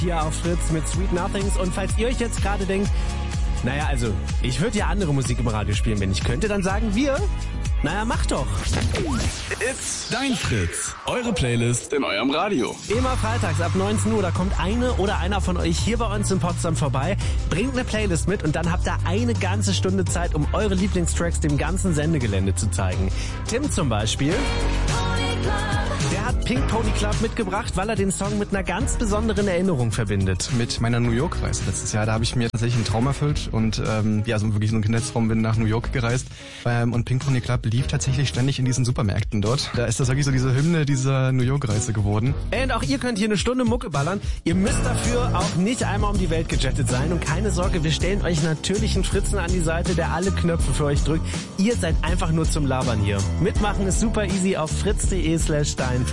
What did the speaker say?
Hier auf Fritz mit Sweet Nothings. Und falls ihr euch jetzt gerade denkt, naja, also, ich würde ja andere Musik im Radio spielen, wenn ich könnte, dann sagen wir, naja, mach doch. It's dein Fritz. Eure Playlist in eurem Radio. Immer freitags ab 19 Uhr, da kommt eine oder einer von euch hier bei uns in Potsdam vorbei, bringt eine Playlist mit und dann habt ihr eine ganze Stunde Zeit, um eure Lieblingstracks dem ganzen Sendegelände zu zeigen. Tim zum Beispiel, der hat Pink Pony Club mitgebracht, weil er den Song mit einer ganz besonderen Erinnerung verbindet. Mit meiner New York-Reise letztes Jahr, da habe ich mir tatsächlich einen Traum erfüllt und so wirklich so einen Kindheitstraum, bin nach New York gereist und Pink Pony Club lief tatsächlich ständig in diesen Supermärkten dort. Da ist das wirklich so diese Hymne dieser New York-Reise geworden. Und auch ihr könnt hier eine Stunde Mucke ballern. Ihr müsst dafür auch nicht einmal um die Welt gejettet sein und keine Sorge, wir stellen euch natürlich einen Fritzen an die Seite, der alle Knöpfe für euch drückt. Ihr seid einfach nur zum Labern hier. Mitmachen ist super easy auf fritz.de/deinfritz.